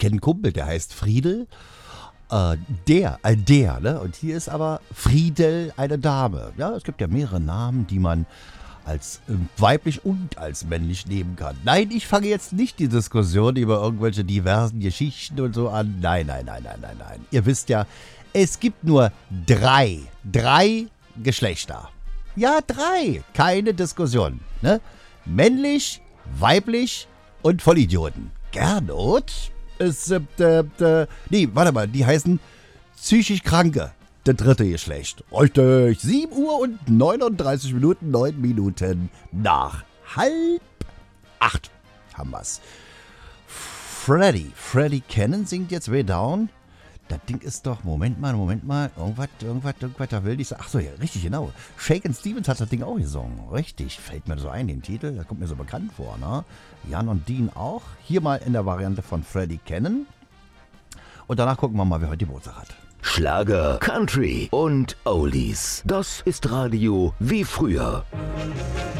kenne einen Kumpel, der heißt Friedel. Ne? Und hier ist aber Friedel eine Dame. Ja, es gibt ja mehrere Namen, die man als weiblich und als männlich nehmen kann. Nein, ich fange jetzt nicht die Diskussion über irgendwelche diversen Geschichten und so an. Nein. Ihr wisst ja, es gibt nur drei Geschlechter. Ja, 3. Keine Diskussion. Ne? Männlich, weiblich und Vollidioten. Gernot ist, warte mal, die heißen psychisch Kranke. Der 3. Geschlecht. Richtig. 7 Uhr und 39 Minuten, 9 Minuten nach 7:30 haben wir's. Freddie Cannon singt jetzt Way Down. Das Ding ist doch, Moment mal. Irgendwas, da will ich sagen. Achso, ja, richtig, genau. Shakin' Stevens hat das Ding auch gesungen. Richtig, fällt mir so ein, den Titel. Das kommt mir so bekannt vor, ne? Jan und Dean auch. Hier mal in der Variante von Freddie Cannon. Und danach gucken wir mal, wer heute Geburtstag hat. Schlager, Country und Oldies. Das ist Radio wie früher.